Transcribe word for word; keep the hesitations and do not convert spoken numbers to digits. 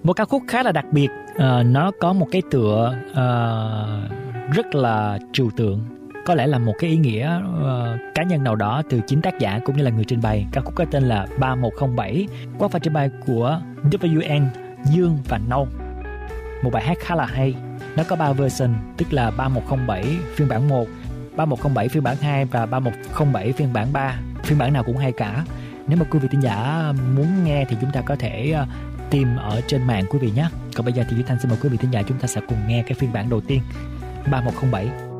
Một ca khúc khá là đặc biệt, uh, nó có một cái tựa uh, rất là trừu tượng, có lẽ là một cái ý nghĩa uh, cá nhân nào đó từ chính tác giả cũng như là người trình bày. Ca khúc có tên là ba một không bảy, qua phần trình bày của vê kép en, Dương và Nâu. Một bài hát khá là hay. Nó có ba version, tức là ba một không bảy phiên bản một, ba một không bảy phiên bản hai và ba một không bảy phiên bản ba. Phiên bản nào cũng hay cả. Nếu mà quý vị thính giả muốn nghe thì chúng ta có thể uh, tìm ở trên mạng quý vị nhé. Còn bây giờ thì Duy Thanh xin mời quý vị thính giả chúng ta sẽ cùng nghe cái phiên bản đầu tiên, ba một không bảy.